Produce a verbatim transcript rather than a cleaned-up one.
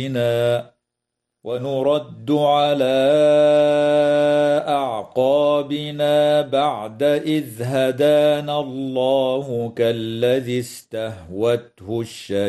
ونرد على أعقابنا بعد إذ هدانا الله كالذي استهوته الشيطان